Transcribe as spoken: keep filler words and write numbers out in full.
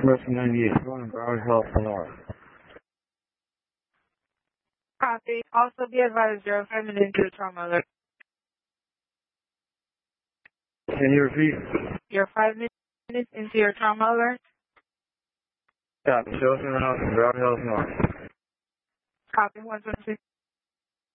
Mercy ninety-eight, going to Broward Health, North. Copy. Also be advised you're five minutes into the trauma alert. Can you repeat? You're five minutes into your trauma alert. Copy. Show us in the house in Broward Health, North. Copy. one twenty-six.